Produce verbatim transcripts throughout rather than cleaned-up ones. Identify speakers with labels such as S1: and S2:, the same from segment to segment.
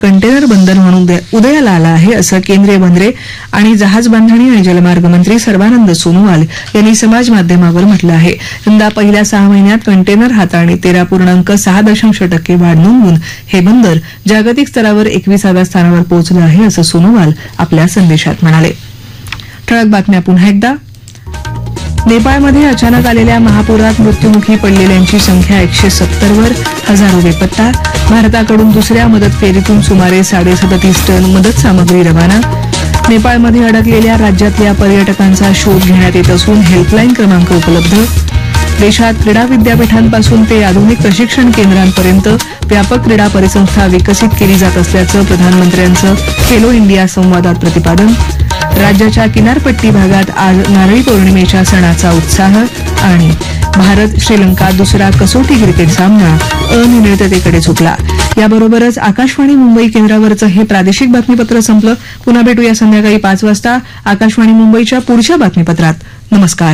S1: Container बंदर म्हणून उदयाला आला आहे असं केंद्रीय बंदरे आणि जहाज बांधणी आणि जलमार्ग मंत्री सर्बानंद सोनोवाल यांनी समाज माध्यमावर म्हटलं आहे. यंदा पहिल्या सहा महिन्यात कंटेनर हाताळणी तेरा पूर्णांक सहा दशांश टक्के वाढ नोंदवून हे बंदर जागतिक स्तरावर एकविसाव्या स्थानावर पोहोचलं आहे असं सोनोवाल आपल्या संदेशात म्हणाले. ठळक बातम्या पुन्हा एकदा. नेपाळमध्ये अचानक आलेल्या महापुरात मृत्युमुखी पडलेल्यांची संख्या एकशे सत्तरवर, हजारो बेपत्ता. भारताकडून दुसऱ्या मदत फेरीतून सुमारे साडेसदतीस टन मदत सामग्री रवाना. नेपाळमध्ये अडकलेल्या राज्यातल्या पर्यटकांचा शोध घेण्यात येत असून हेल्पलाईन क्रमांक उपलब्ध. देशात क्रीडा विद्यापीठांपासून ते आधुनिक प्रशिक्षण केंद्रांपर्यंत व्यापक क्रीडा परिसंस्था विकसित केली जात असल्याचं प्रधानमंत्र्यांचं खेलो इंडिया संवादात प्रतिपादन. राज्याच्या किनारपट्टी भागात आज नारळी पौर्णिमेच्या सणाचा उत्साह. आणि भारत श्रीलंका दुसरा कसोटी क्रिकेट सामना अनिर्णिततेकडे झुकला. याबरोबरच आकाशवाणी मुंबई केंद्रावरचं हे प्रादेशिक बातमीपत्र संपलं. पुन्हा भेटूया संध्याकाळी पाच वाजता आकाशवाणी मुंबईच्या पुढच्या बातमीपत्रात. नमस्कार.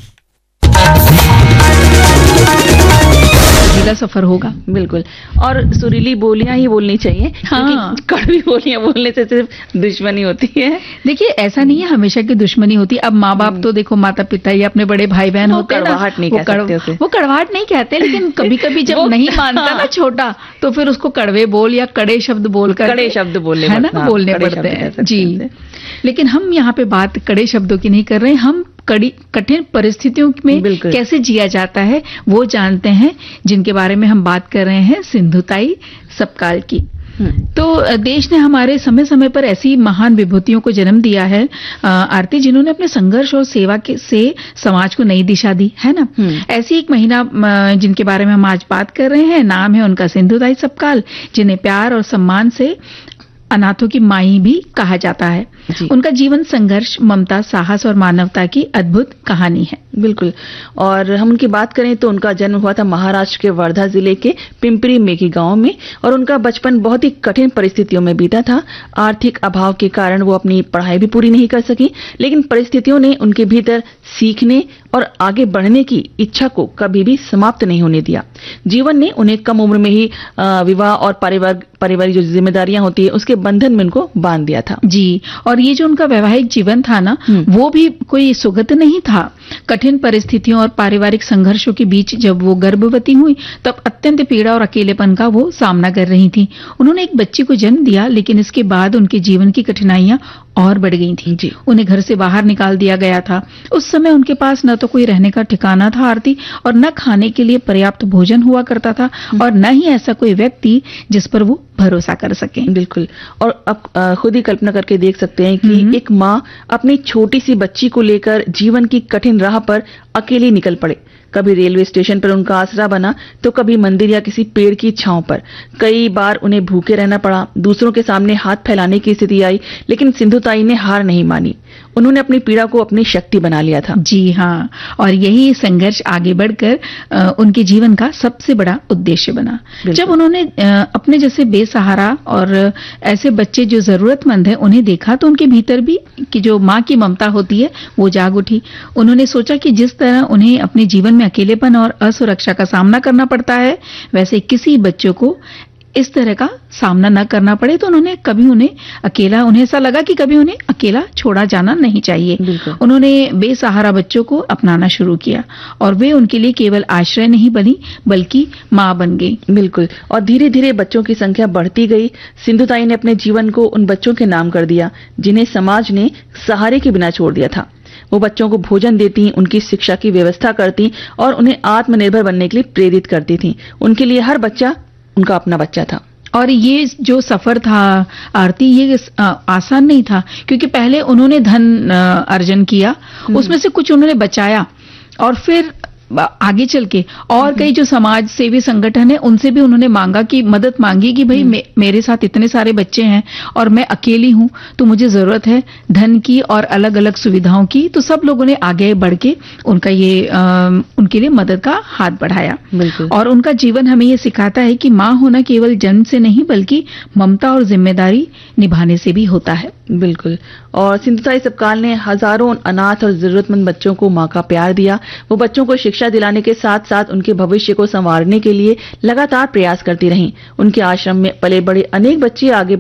S2: जिला सफर होगा बिल्कुल. और सुरीली बोलियां ही बोलनी चाहिए. हाँ. कड़वी बोलियां बोलने से सिर्फ दुश्मनी होती है.
S3: देखिए ऐसा नहीं है हमेशा की दुश्मनी होती. अब माँ बाप तो देखो माता पिता या अपने बड़े भाई बहन होते हैं ना,
S2: कड़वाहट नहीं कह सकते उसे.
S3: वो कड़वाहट नहीं कहते, लेकिन कभी कभी जब नहीं मानता ना छोटा तो फिर उसको कड़वे बोल या कड़े शब्द बोलकर
S2: कड़े शब्द बोलने
S3: है ना बोलने पड़ते हैं जी. लेकिन हम यहाँ पे बात कड़े शब्दों की नहीं कर रहे हैं. हम कड़ी कठिन परिस्थितियों में कैसे जिया जाता है वो जानते हैं, जिनके बारे में हम बात कर रहे हैं सिंधुताई सपकाल की. तो देश ने हमारे समय समय पर ऐसी महान विभूतियों को जन्म दिया है आरती, जिन्होंने अपने संघर्ष और सेवा के से समाज को नई दिशा दी है ना. ऐसी एक महिला जिनके बारे में हम आज बात कर रहे हैं, नाम है उनका सिंधुताई सपकाल, जिन्हें प्यार और सम्मान से अनाथों की माई भी कहा जाता है. उनका जीवन संघर्ष, ममता, साहस और मानवता की अद्भुत कहानी है.
S2: बिल्कुल. और हम उनकी बात करें तो उनका जन्म हुआ था महाराष्ट्र के वर्धा जिले के पिंपरी मेघी गांव में, और उनका बचपन बहुत ही कठिन परिस्थितियों में बीता था. आर्थिक अभाव के कारण वो अपनी पढ़ाई भी पूरी नहीं कर सकी, लेकिन परिस्थितियों ने उनके भीतर सीखने और आगे बढ़ने की इच्छा को कभी भी समाप्त नहीं होने दिया. जीवन ने उन्हें कम उम्र में ही विवाह और पारिवारिक पारिवारिक जो जिम्मेदारियां होती है उसके बंधन में उनको बांध दिया था
S3: जी. और ये जो उनका वैवाहिक जीवन था ना, वो भी कोई सुगत नहीं था. कठिन परिस्थितियों और पारिवारिक संघर्षों के बीच जब वो गर्भवती हुई तब अत्यंत पीड़ा और अकेलेपन का वो सामना कर रही थी. उन्होंने एक बच्ची को जन्म दिया, लेकिन इसके बाद उनके जीवन की कठिनाइयां और बढ़ गई थी जी. उन्हें घर से बाहर निकाल दिया गया था. उस समय उनके पास न तो कोई रहने का ठिकाना था आरती, और न खाने के लिए पर्याप्त भोजन हुआ करता था, और न ही ऐसा कोई व्यक्ति जिस पर वो भरोसा कर सके.
S2: बिल्कुल. और अब खुद ही कल्पना करके देख सकते हैं कि एक माँ अपनी छोटी सी बच्ची को लेकर जीवन की कठिन राह पर अकेली निकल पड़े. कभी रेलवे स्टेशन पर उनका आसरा बना, तो कभी मंदिर या किसी पेड़ की छांव पर. कई बार उन्हें भूखे रहना पड़ा, दूसरों के सामने हाथ फैलाने की स्थिति आई, लेकिन सिंधुताई ने हार नहीं मानी. उन्होंने अपनी पीड़ा को अपनी शक्ति बना लिया था.
S3: जी हाँ. और यही संघर्ष आगे बढ़कर आ, उनके जीवन का सबसे बड़ा उद्देश्य बना. जब उन्होंने आ, अपने जैसे बेसहारा और ऐसे बच्चे जो जरूरतमंद हैं उन्हें देखा, तो उनके भीतर भी कि जो माँ की ममता होती है वो जाग उठी. उन्होंने सोचा कि जिस तरह उन्हें अपने जीवन में अकेलेपन और असुरक्षा का सामना करना पड़ता है, वैसे किसी बच्चों को इस तरह का सामना न करना पड़े. तो उन्होंने कभी उन्हें अकेला उन्हें ऐसा लगा कि कभी उन्हें अकेला छोड़ा जाना नहीं चाहिए. उन्होंने बेसहारा बच्चों को अपनाना शुरू किया, और वे उनके लिए केवल आश्रय नहीं बनी बल्कि माँ बन गई.
S2: बिल्कुल. और धीरे धीरे बच्चों की संख्या बढ़ती गई. सिंधुताई ने अपने जीवन को उन बच्चों के नाम कर दिया जिन्हें समाज ने सहारे के बिना छोड़ दिया था. वो बच्चों को भोजन देती, उनकी शिक्षा की व्यवस्था करती और उन्हें आत्मनिर्भर बनने के लिए प्रेरित करती थी. उनके लिए हर बच्चा उनका अपना बच्चा था.
S3: और ये जो सफर था आरती, ये आसान नहीं था, क्योंकि पहले उन्होंने धन अर्जन किया, उसमें से कुछ उन्होंने बचाया, और फिर आगे चल के और कई जो समाज सेवी संगठन है उनसे भी उन्होंने मांगा कि मदद मांगी कि भाई मे, मेरे साथ इतने सारे बच्चे हैं और मैं अकेली हूं, तो मुझे जरूरत है धन की और अलग अलग सुविधाओं की. तो सब लोगों ने आगे बढ़ के उनका ये आ, उनके लिए मदद का हाथ बढ़ाया. और उनका जीवन हमें ये सिखाता है कि माँ होना केवल जन्म से नहीं बल्कि ममता और जिम्मेदारी निभाने से भी होता है.
S2: बिल्कुल. और सिंधुताई सपकाल ने हजारों अनाथ और जरूरतमंद बच्चों को माँ का प्यार दिया. वो बच्चों को शिक्षा दिलाने के साथ साथ उनके भविष्य को संवारने के लिए लगातार प्रयास करती रहीं. उनके आश्रम में पले बड़े अनेक बच्चे आगे